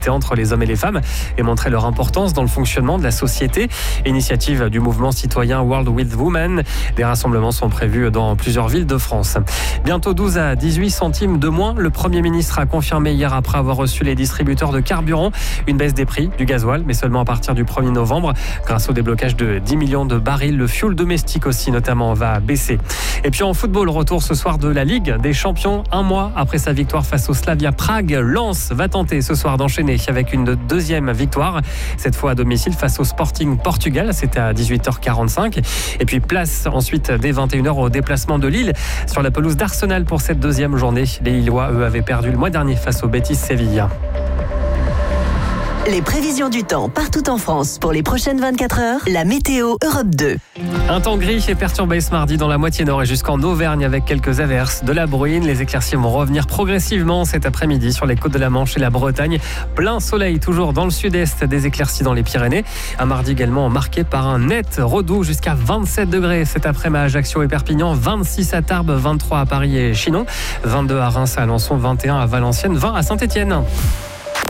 entre les hommes et les femmes et montrer leur importance dans le fonctionnement de la société. Initiative du mouvement citoyen World with Women. Des rassemblements sont prévus dans plusieurs villes de France. Bientôt 12 à 18 centimes de moins. Le Premier ministre a confirmé hier après avoir reçu les distributeurs de carburant une baisse des prix du gasoil, mais seulement à partir du 1er novembre. Grâce au déblocage de 10 millions de barils, le fioul domestique aussi notamment va baisser. Et puis en football, retour ce soir de la Ligue des Champions. Un mois après sa victoire face au Slavia Prague, Lens va tenter ce soir d'enchaîner avec une deuxième victoire, cette fois à domicile face au Sporting Portugal. C'était à 18h45. Et puis place ensuite dès 21h au déplacement de Lille sur la pelouse d'Arsenal pour cette deuxième journée. Les Lillois, eux, avaient perdu le mois dernier face au Betis Séville. Les prévisions du temps partout en France pour les prochaines 24 heures. La météo Europe 2. Un temps gris et perturbé ce mardi dans la moitié nord et jusqu'en Auvergne avec quelques averses, de la bruine. Les éclaircies vont revenir progressivement cet après-midi sur les côtes de la Manche et la Bretagne. Plein soleil toujours dans le sud-est, des éclaircies dans les Pyrénées. Un mardi également marqué par un net redoux jusqu'à 27 degrés cet après-midi à Ajaccio et Perpignan, 26 à Tarbes, 23 à Paris et Chinon, 22 à Reims, à Alençon, 21 à Valenciennes, 20 à Saint-Étienne.